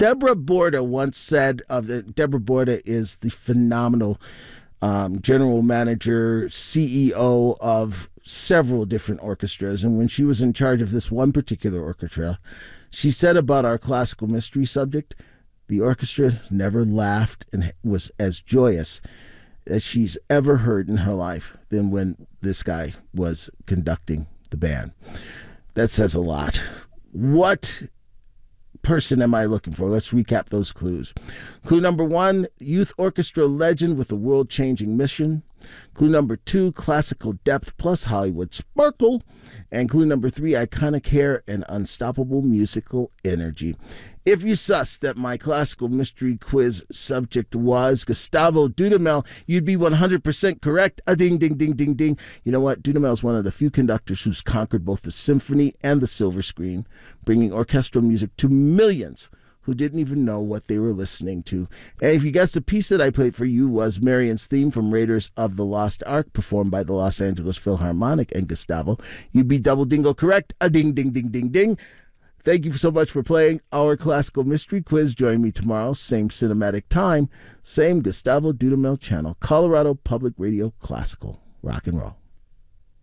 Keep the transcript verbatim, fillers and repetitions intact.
Deborah Borda once said of the Deborah Borda is the phenomenal um, general manager, C E O of several different orchestras. And when she was in charge of this one particular orchestra, she said about our classical mystery subject, the orchestra never laughed and was as joyous as she's ever heard in her life than when this guy was conducting the band. That says a lot. What person am I looking for? Let's recap those clues. Clue number one, youth orchestra legend with a world-changing mission. Clue number two, classical depth plus Hollywood sparkle. And clue number three, iconic hair and unstoppable musical energy. If you sussed that my classical mystery quiz subject was Gustavo Dudamel, you'd be one hundred percent correct. A ding, ding, ding, ding, ding. You know what? Dudamel is one of the few conductors who's conquered both the symphony and the silver screen, bringing orchestral music to millions who didn't even know what they were listening to. And if you guessed, the piece that I played for you was Marion's theme from Raiders of the Lost Ark, performed by the Los Angeles Philharmonic and Gustavo, you'd be double dingo correct. A ding, ding, ding, ding, ding. Thank you so much for playing our classical mystery quiz. Join me tomorrow, same cinematic time, same Gustavo Dudamel channel, Colorado Public Radio Classical. Rock and roll.